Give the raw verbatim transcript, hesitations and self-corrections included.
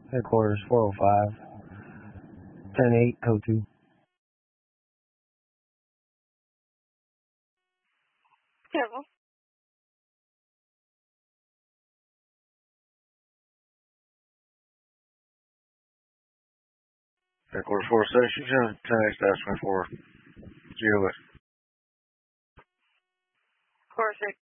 Headquarters four oh five, ten eight oh two. Terrible. Headquarters four oh six, ten eight dash twenty-four. G O S. four oh six.